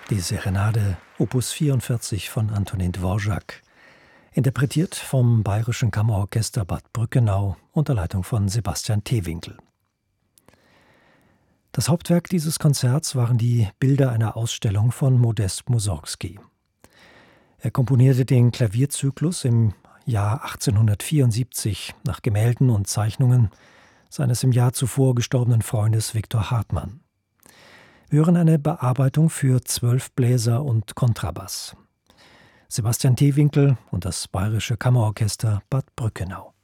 Die Serenade Opus 44 von Antonin Dvorak, interpretiert vom Bayerischen Kammerorchester Bad Brückenau unter Leitung von Sebastian Teewinkel. Das Hauptwerk dieses Konzerts waren die Bilder einer Ausstellung von Modest Mussorgsky. Er komponierte den Klavierzyklus im Jahr 1874 nach Gemälden und Zeichnungen seines im Jahr zuvor gestorbenen Freundes Viktor Hartmann. Wir hören eine Bearbeitung für 12 Bläser und Kontrabass. Sebastian Teewinkel und das Bayerische Kammerorchester Bad Brückenau.